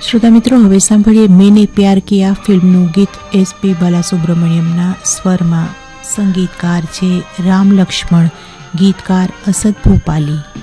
શ્રોતા મિત્રો, હવે સાંભળીએ મેને પ્યાર કિયા ફિલ્મનું ગીત. SP બાલાસુબ્રમણ્યમના સ્વરમાં. સંગીતકાર છે રામ લક્ષ્મણ, ગીતકાર અસદ ભોપાલી.